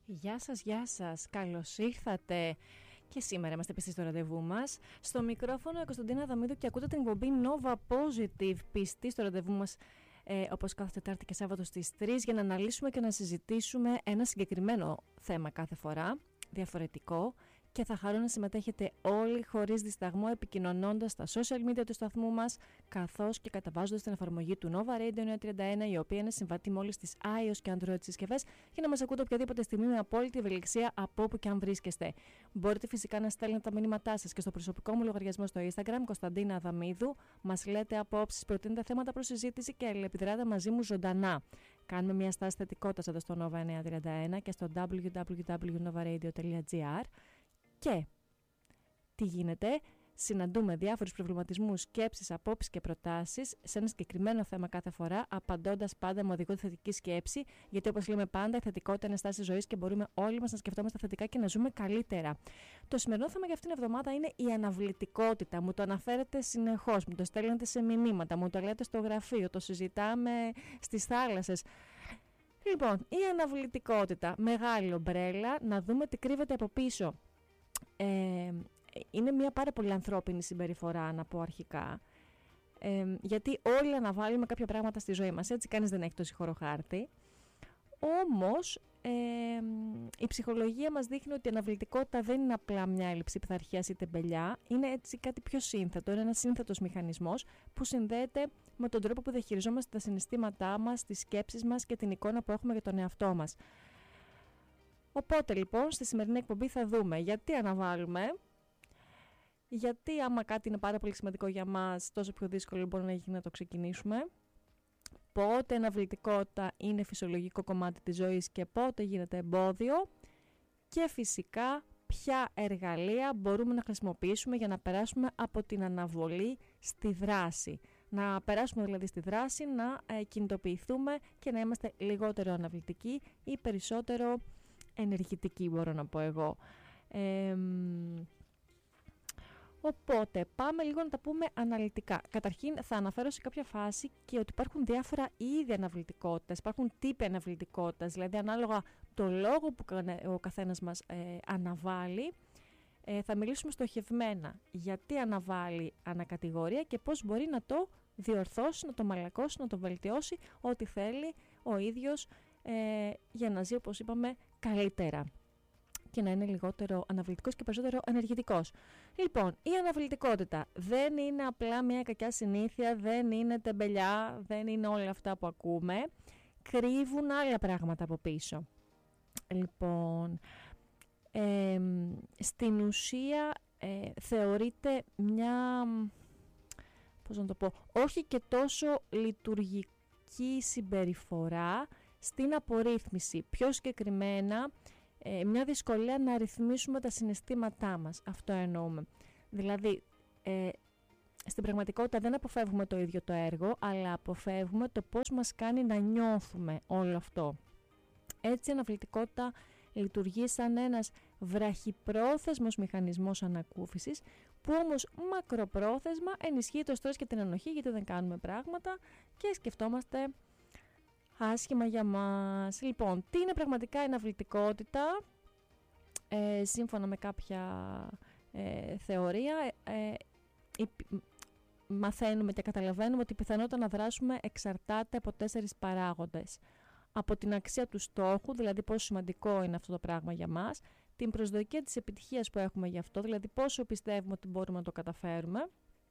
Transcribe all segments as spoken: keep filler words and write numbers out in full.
Γεια σας, γεια σας, καλώς ήρθατε. Και σήμερα είμαστε πιστοί στο ραντεβού μας. Στο μικρόφωνο η Κωνσταντίνα Αδαμίδου και ακούτε την εκπομπή Nova Positive, πιστοί στο ραντεβού μας ε, όπως κάθε Τετάρτη και Σάββατο στις τρεις, για να αναλύσουμε και να συζητήσουμε ένα συγκεκριμένο θέμα κάθε φορά, διαφορετικό, και θα χαρώ να συμμετέχετε όλοι χωρίς δισταγμό, επικοινωνώντας στα social media του σταθμού μας, καθώς και καταβάζοντας την εφαρμογή του Nova Radio εννιακόσια τριάντα ένα, η οποία είναι συμβατή με όλες τις iOS και Android συσκευές, για να μας ακούτε οποιαδήποτε στιγμή με απόλυτη ευελιξία από όπου και αν βρίσκεστε. Μπορείτε φυσικά να στέλνετε τα μηνύματά σας και στο προσωπικό μου λογαριασμό στο Instagram, Κωνσταντίνα Αδαμίδου. Μας λέτε απόψεις, προτείνετε θέματα προς συζήτηση και αλληλεπιδράτε μαζί μου ζωντανά. Κάνουμε μια στάση θετικότητας εδώ στο Nova εννιακόσια τριάντα ένα και στο double-u double-u double-u τελεία nova radio τελεία gr. Και τι γίνεται, συναντούμε διάφορους προβληματισμούς, σκέψεις, απόψεις και προτάσεις σε ένα συγκεκριμένο θέμα κάθε φορά, απαντώντας πάντα με οδηγό τη θετική σκέψη, γιατί όπως λέμε πάντα, η θετικότητα είναι στάση ζωής και μπορούμε όλοι μας να σκεφτόμαστε θετικά και να ζούμε καλύτερα. Το σημερινό θέμα για αυτήν την εβδομάδα είναι η αναβλητικότητα. Μου το αναφέρετε συνεχώς, μου το στέλνετε σε μηνύματα, μου το λέτε στο γραφείο, το συζητάμε στις θάλασσες. Λοιπόν, η αναβλητικότητα, μεγάλη ομπρέλα, να δούμε τι κρύβεται από πίσω. Ε, είναι μια πάρα πολύ ανθρώπινη συμπεριφορά, να πω αρχικά, ε, γιατί όλοι αναβάλουμε κάποια πράγματα στη ζωή μας, έτσι, κανείς δεν έχει το συγχωροχάρτη. Όμως ε, η ψυχολογία μας δείχνει ότι η αναβλητικότητα δεν είναι απλά μια έλλειψη πειθαρχίας ή τεμπελιά, είναι έτσι κάτι πιο σύνθετο, είναι ένας σύνθετος μηχανισμός που συνδέεται με τον τρόπο που διαχειριζόμαστε τα συναισθήματά μας, τις σκέψεις μας και την εικόνα που έχουμε για τον εαυτό μας. Οπότε λοιπόν στη σημερινή εκπομπή θα δούμε γιατί αναβάλουμε, γιατί άμα κάτι είναι πάρα πολύ σημαντικό για μας, τόσο πιο δύσκολο μπορεί να γίνει να το ξεκινήσουμε, πότε η αναβλητικότητα είναι φυσιολογικό κομμάτι της ζωής και πότε γίνεται εμπόδιο, και φυσικά ποια εργαλεία μπορούμε να χρησιμοποιήσουμε για να περάσουμε από την αναβολή στη δράση. Να περάσουμε δηλαδή στη δράση, να ε, κινητοποιηθούμε και να είμαστε λιγότερο αναβλητικοί ή περισσότερο ενεργητική, μπορώ να πω εγώ. Ε, οπότε πάμε λίγο να τα πούμε αναλυτικά. Καταρχήν θα αναφέρω σε κάποια φάση και ότι υπάρχουν διάφορα είδη αναβλητικότητας, υπάρχουν τύποι αναβλητικότητας, δηλαδή ανάλογα το λόγο που ο καθένας μας ε, αναβάλει, ε, θα μιλήσουμε στοχευμένα γιατί αναβάλει ανακατηγορία και πώς μπορεί να το διορθώσει, να το μαλακώσει, να το βελτιώσει ό,τι θέλει ο ίδιος, Ε, για να ζει, όπως είπαμε, καλύτερα και να είναι λιγότερο αναβλητικός και περισσότερο ενεργητικός. Λοιπόν, η αναβλητικότητα δεν είναι απλά μια κακιά συνήθεια, δεν είναι τεμπελιά, δεν είναι όλα αυτά που ακούμε. Κρύβουν άλλα πράγματα από πίσω. Λοιπόν, ε, στην ουσία ε, θεωρείται μια, πώς να το πω, όχι και τόσο λειτουργική συμπεριφορά στην απορρίθμιση, πιο συγκεκριμένα ε, μια δυσκολία να ρυθμίσουμε τα συναισθήματά μας. Αυτό εννοούμε. Δηλαδή, ε, στην πραγματικότητα δεν αποφεύγουμε το ίδιο το έργο, αλλά αποφεύγουμε το πώς μας κάνει να νιώθουμε όλο αυτό. Έτσι η αναβλητικότητα λειτουργεί σαν ένας βραχυπρόθεσμος μηχανισμός ανακούφισης, που όμως μακροπρόθεσμα ενισχύει το στρες και την ανοχή, γιατί δεν κάνουμε πράγματα και σκεφτόμαστε άσχημα για μας. Λοιπόν, τι είναι πραγματικά η αναβλητικότητα? Ε, σύμφωνα με κάποια ε, θεωρία, ε, ε, μαθαίνουμε και καταλαβαίνουμε ότι η πιθανότητα να δράσουμε εξαρτάται από τέσσερις παράγοντες. Από την αξία του στόχου, δηλαδή πόσο σημαντικό είναι αυτό το πράγμα για μας, την προσδοκία της επιτυχίας που έχουμε γι' αυτό, δηλαδή πόσο πιστεύουμε ότι μπορούμε να το καταφέρουμε,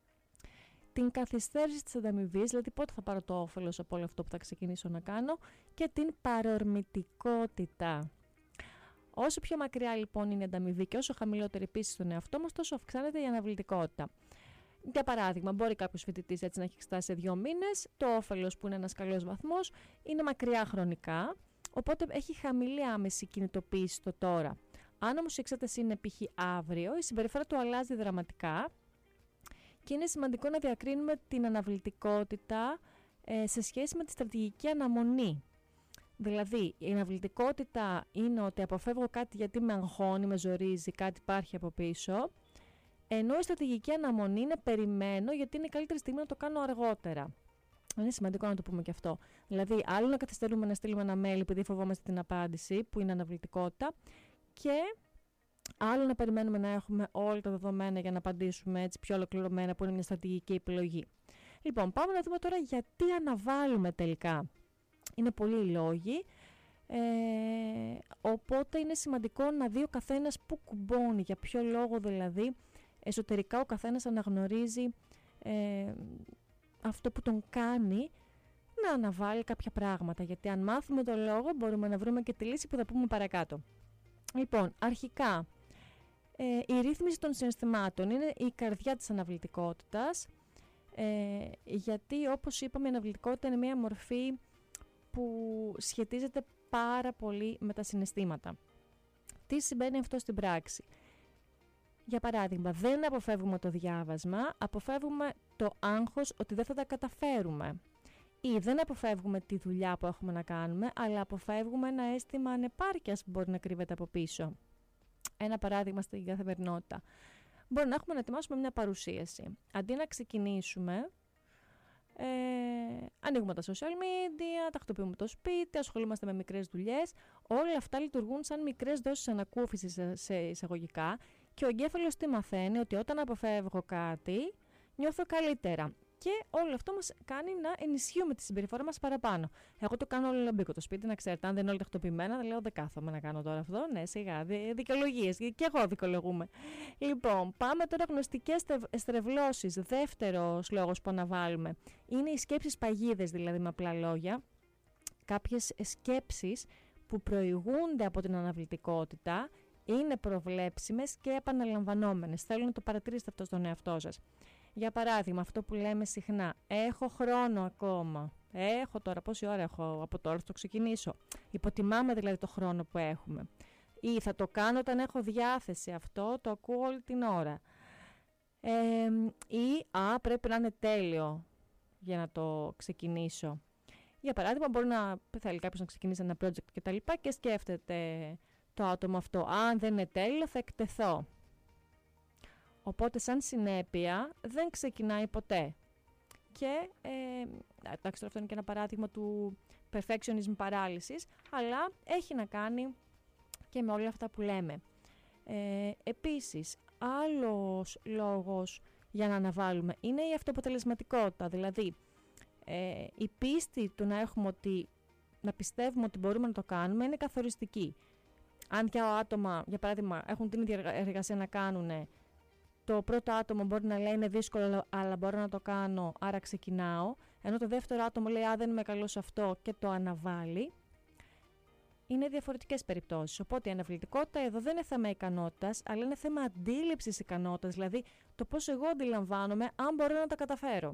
την καθυστέρηση της ανταμοιβής, δηλαδή πότε θα πάρω το όφελος από όλο αυτό που θα ξεκινήσω να κάνω, και την παρορμητικότητα. Όσο πιο μακριά λοιπόν είναι η ανταμοιβή και όσο χαμηλότερη επίσης στον εαυτό μας, τόσο αυξάνεται η αναβλητικότητα. Για παράδειγμα, μπορεί κάποιος φοιτητής έτσι να έχει εξετάσει σε δύο μήνες, το όφελος που είναι ένας καλός βαθμός είναι μακριά χρονικά, οπότε έχει χαμηλή άμεση κινητοποίηση στο τώρα. Αν όμως η εξέταση είναι π.χ. αύριο, η συμπεριφορά του αλλάζει δραματικά. Και είναι σημαντικό να διακρίνουμε την αναβλητικότητα ε, σε σχέση με τη στρατηγική αναμονή. Δηλαδή, η αναβλητικότητα είναι ότι αποφεύγω κάτι γιατί με αγχώνει, με ζορίζει, κάτι υπάρχει από πίσω, ενώ η στρατηγική αναμονή είναι περιμένω γιατί είναι η καλύτερη στιγμή να το κάνω αργότερα. Είναι σημαντικό να το πούμε και αυτό. Δηλαδή, άλλο να καθυστερούμε να στείλουμε ένα mail επειδή φοβόμαστε την απάντηση, που είναι αναβλητικότητα, και άλλο να περιμένουμε να έχουμε όλα τα δεδομένα για να απαντήσουμε έτσι πιο ολοκληρωμένα, που είναι μια στρατηγική επιλογή. Λοιπόν, πάμε να δούμε τώρα γιατί αναβάλουμε τελικά. Είναι πολλοί οι λόγοι, ε, οπότε είναι σημαντικό να δει ο καθένας που κουμπώνει, για ποιο λόγο δηλαδή εσωτερικά ο καθένας αναγνωρίζει ε, αυτό που τον κάνει να αναβάλει κάποια πράγματα. Γιατί αν μάθουμε τον λόγο μπορούμε να βρούμε και τη λύση που θα πούμε παρακάτω. Λοιπόν, αρχικά, ε, η ρύθμιση των συναισθημάτων είναι η καρδιά της αναβλητικότητας, ε, γιατί όπως είπαμε η αναβλητικότητα είναι μια μορφή που σχετίζεται πάρα πολύ με τα συναισθήματα. Τι σημαίνει αυτό στην πράξη? Για παράδειγμα, δεν αποφεύγουμε το διάβασμα, αποφεύγουμε το άγχος ότι δεν θα τα καταφέρουμε. Ή δεν αποφεύγουμε τη δουλειά που έχουμε να κάνουμε, αλλά αποφεύγουμε ένα αίσθημα ανεπάρκειας που μπορεί να κρύβεται από πίσω. Ένα παράδειγμα στην καθημερινότητα. Μπορεί να έχουμε να ετοιμάσουμε μια παρουσίαση. Αντί να ξεκινήσουμε, ε, ανοίγουμε τα social media, τακτοποιούμε το σπίτι, ασχολούμαστε με μικρές δουλειές. Όλα αυτά λειτουργούν σαν μικρές δόσεις ανακούφισης σε εισαγωγικά και ο εγκέφαλος τι μαθαίνει? Ότι όταν αποφεύγω κάτι, νιώθω καλύτερα. Και όλο αυτό μας κάνει να ενισχύουμε τη συμπεριφορά μας παραπάνω. Εγώ το κάνω όλο λαμπίκο το σπίτι, να ξέρετε. Αν δεν είναι όλοι τακτοποιημένα, δεν λέω δεν κάθομαι να κάνω τώρα αυτό. Ναι, σιγά, δικαιολογίες. Και εγώ δικαιολογούμε. Λοιπόν, πάμε τώρα γνωστικές στρεβλώσεις. Δεύτερος λόγος που αναβάλουμε είναι οι σκέψεις παγίδες, δηλαδή με απλά λόγια. Κάποιες σκέψεις που προηγούνται από την αναβλητικότητα είναι προβλέψιμες και επαναλαμβανόμενες. Θέλω να το παρατηρήσετε αυτό στον εαυτό σας. Για παράδειγμα, αυτό που λέμε συχνά, έχω χρόνο ακόμα, έχω τώρα, πόση ώρα έχω από τώρα, θα το ξεκινήσω. Υποτιμάμε δηλαδή το χρόνο που έχουμε. Ή θα το κάνω όταν έχω διάθεση, αυτό το ακούω όλη την ώρα. Ε, ή, α, πρέπει να είναι τέλειο για να το ξεκινήσω. Για παράδειγμα, μπορεί να θέλει κάποιος να ξεκινήσει ένα project και τα λοιπά και σκέφτεται το άτομο αυτό, αν δεν είναι τέλειο θα εκτεθώ. Οπότε σαν συνέπεια δεν ξεκινάει ποτέ. Και, ε, εντάξει, αυτό είναι και ένα παράδειγμα του perfectionism παράλυσης, αλλά έχει να κάνει και με όλα αυτά που λέμε. Ε, επίσης, άλλος λόγος για να αναβάλουμε είναι η αυτοαποτελεσματικότητα, δηλαδή ε, η πίστη του να έχουμε ότι, να πιστεύουμε ότι μπορούμε να το κάνουμε είναι καθοριστική. Αν και άτομα, για παράδειγμα, έχουν την ίδια εργασία να κάνουν, το πρώτο άτομο μπορεί να λέει είναι δύσκολο, αλλά μπορώ να το κάνω, άρα ξεκινάω. Ενώ το δεύτερο άτομο λέει, α, δεν είμαι καλό σε αυτό και το αναβάλει. Είναι διαφορετικές περιπτώσεις. Οπότε η αναβλητικότητα εδώ δεν είναι θέμα ικανότητας, αλλά είναι θέμα αντίληψης ικανότητας, δηλαδή το πώς εγώ αντιλαμβάνομαι αν μπορώ να τα καταφέρω.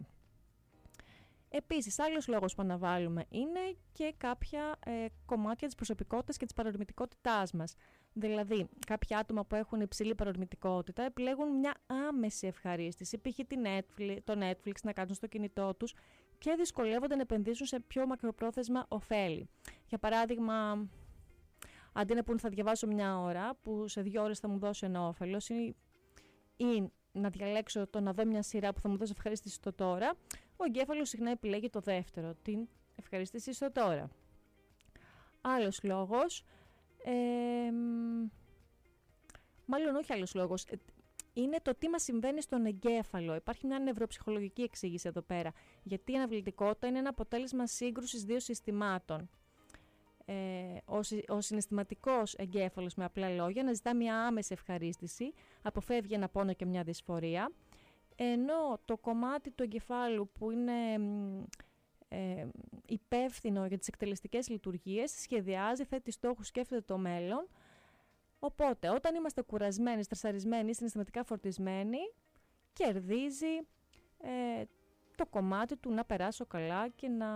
Επίσης, άλλος λόγος που αναβάλουμε είναι και κάποια ε, κομμάτια της προσωπικότητας και της παρορμητικότητάς μας. Δηλαδή, κάποια άτομα που έχουν υψηλή παρορμητικότητα επιλέγουν μια άμεση ευχαρίστηση, π.χ. το Netflix να κάνουν στο κινητό τους και δυσκολεύονται να επενδύσουν σε πιο μακροπρόθεσμα ωφέλη. Για παράδειγμα, αντί να πούν θα διαβάσω μια ώρα που σε δύο ώρες θα μου δώσει ένα όφελος ή, ή να διαλέξω το να δω μια σειρά που θα μου δώσει ευχαρίστηση στο τώρα, ο εγκέφαλος συχνά επιλέγει το δεύτερο, την ευχαρίστηση στο τώρα. Άλλος λόγος, ε, μάλλον όχι άλλος λόγος, είναι το τι μας συμβαίνει στον εγκέφαλο. Υπάρχει μια νευροψυχολογική εξήγηση εδώ πέρα, γιατί η αναβλητικότητα είναι ένα αποτέλεσμα σύγκρουσης δύο συστημάτων. Ε, ο, ο συναισθηματικός εγκέφαλος, με απλά λόγια, να ζητά μια άμεση ευχαρίστηση, αποφεύγει ένα πόνο και μια δυσφορία, ενώ το κομμάτι του εγκεφάλου που είναι ε, υπεύθυνο για τις εκτελεστικές λειτουργίες σχεδιάζει, θέτει στόχους, σκέφτεται το μέλλον. Οπότε όταν είμαστε κουρασμένοι, στρεσαρισμένοι, συναισθηματικά φορτισμένοι, κερδίζει ε, το κομμάτι του να περάσω καλά και να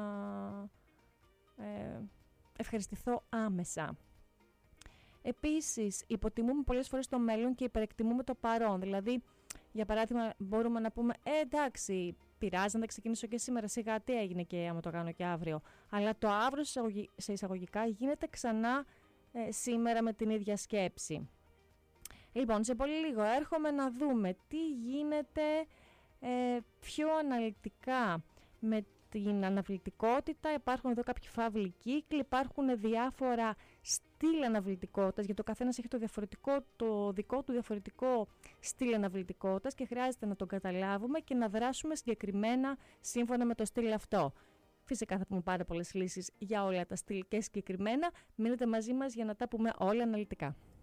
ε, ευχαριστηθώ άμεσα. Επίσης, υποτιμούμε πολλές φορές το μέλλον και υπερεκτιμούμε το παρόν. Δηλαδή, για παράδειγμα, μπορούμε να πούμε «Ε, εντάξει, πειράζει να τα ξεκινήσω και σήμερα, σιγά τι έγινε και άμα το κάνω και αύριο». Αλλά το αύριο σε εισαγωγικά γίνεται ξανά ε, σήμερα με την ίδια σκέψη. Λοιπόν, σε πολύ λίγο έρχομαι να δούμε τι γίνεται ε, πιο αναλυτικά με στην αναβλητικότητα υπάρχουν εδώ κάποιοι φαύλοι κύκλοι, υπάρχουν διάφορα στυλ αναβλητικότητας, γιατί το καθένας έχει το, διαφορετικό, το δικό του διαφορετικό στυλ αναβλητικότητας και χρειάζεται να τον καταλάβουμε και να δράσουμε συγκεκριμένα σύμφωνα με το στυλ αυτό. Φυσικά θα πούμε πάρα πολλές λύσεις για όλα τα στυλ και συγκεκριμένα. Μείνετε μαζί μας για να τα πούμε όλα αναλυτικά.